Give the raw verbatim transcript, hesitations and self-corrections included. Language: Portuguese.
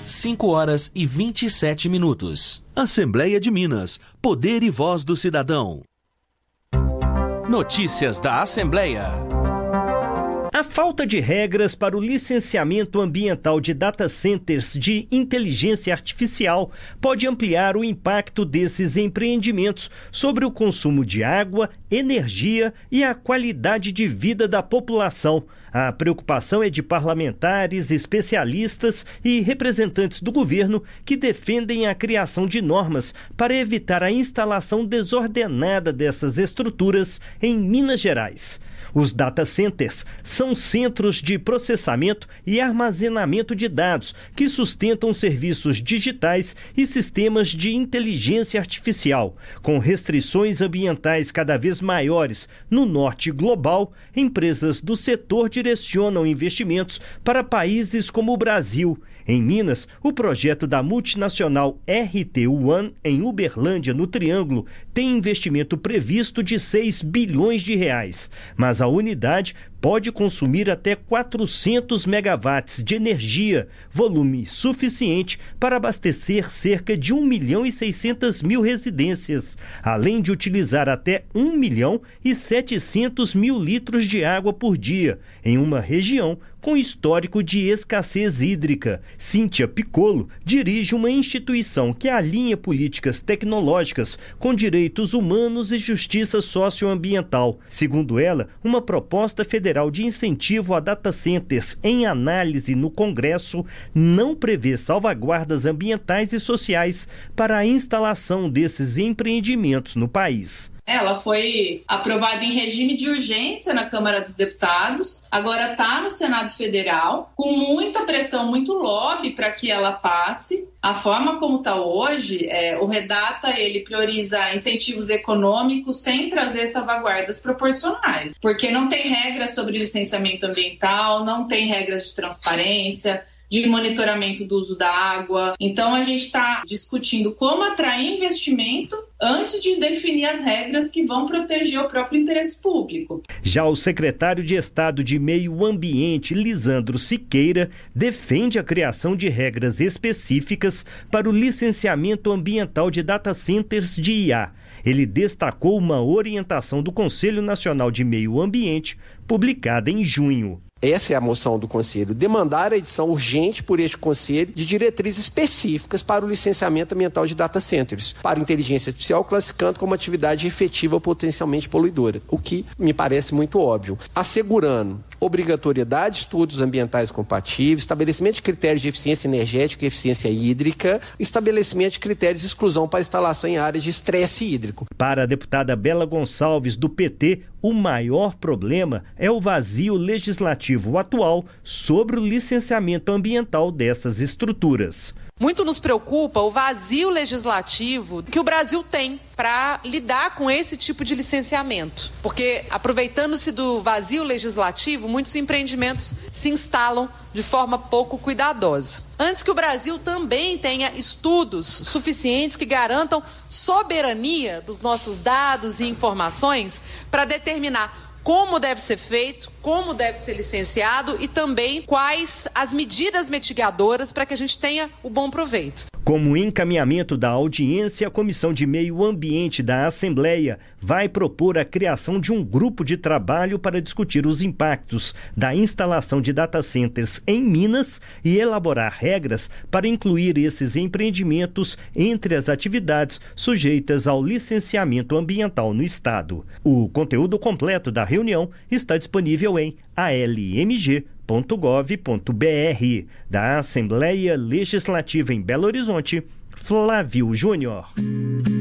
cinco horas e vinte e sete minutos. Assembleia de Minas. Poder e voz do cidadão. Notícias da Assembleia. A falta de regras para o licenciamento ambiental de data centers de inteligência artificial pode ampliar o impacto desses empreendimentos sobre o consumo de água, energia e a qualidade de vida da população. A preocupação é de parlamentares, especialistas e representantes do governo que defendem a criação de normas para evitar a instalação desordenada dessas estruturas em Minas Gerais. Os data centers são centros de processamento e armazenamento de dados que sustentam serviços digitais e sistemas de inteligência artificial. Com restrições ambientais cada vez maiores no norte global, empresas do setor direcionam investimentos para países como o Brasil. Em Minas, o projeto da multinacional R T One em Uberlândia, no Triângulo, tem investimento previsto de seis bilhões de reais, mas a unidade pode consumir até quatrocentos megawatts de energia, volume suficiente para abastecer cerca de um milhão e seiscentas mil residências, além de utilizar até um milhão e setecentos mil litros de água por dia, em uma região com histórico de escassez hídrica. Cíntia Piccolo dirige uma instituição que alinha políticas tecnológicas com direitos humanos e justiça socioambiental. Segundo ela, uma proposta federal de incentivo a data centers em análise no Congresso não prevê salvaguardas ambientais e sociais para a instalação desses empreendimentos no país. Ela foi aprovada em regime de urgência na Câmara dos Deputados, agora está no Senado Federal, com muita pressão, muito lobby para que ela passe. A forma como está hoje, é, o Redata ele prioriza incentivos econômicos sem trazer salvaguardas proporcionais, porque não tem regras sobre licenciamento ambiental, não tem regras de transparência, de monitoramento do uso da água. Então a gente está discutindo como atrair investimento antes de definir as regras que vão proteger o próprio interesse público. Já o secretário de Estado de Meio Ambiente, Lisandro Siqueira, defende a criação de regras específicas para o licenciamento ambiental de data centers de I A. Ele destacou uma orientação do Conselho Nacional de Meio Ambiente, publicada em junho. Essa é a moção do Conselho, demandar a edição urgente por este Conselho de diretrizes específicas para o licenciamento ambiental de data centers, para inteligência artificial, classificando como atividade efetiva potencialmente poluidora, o que me parece muito óbvio, assegurando obrigatoriedade de estudos ambientais compatíveis, estabelecimento de critérios de eficiência energética e eficiência hídrica, estabelecimento de critérios de exclusão para instalação em áreas de estresse hídrico. Para a deputada Bela Gonçalves, do P T, o maior problema é o vazio legislativo atual sobre o licenciamento ambiental dessas estruturas. Muito nos preocupa o vazio legislativo que o Brasil tem para lidar com esse tipo de licenciamento. Porque, aproveitando-se do vazio legislativo, muitos empreendimentos se instalam de forma pouco cuidadosa. Antes que o Brasil também tenha estudos suficientes que garantam soberania dos nossos dados e informações para determinar como deve ser feito, como deve ser licenciado e também quais as medidas mitigadoras para que a gente tenha o bom proveito. Como encaminhamento da audiência, a Comissão de Meio Ambiente da Assembleia vai propor a criação de um grupo de trabalho para discutir os impactos da instalação de data centers em Minas e elaborar regras para incluir esses empreendimentos entre as atividades sujeitas ao licenciamento ambiental no Estado. O conteúdo completo da reunião está disponível em a l m g ponto gov ponto b r. Da Assembleia Legislativa em Belo Horizonte, Flávio Júnior.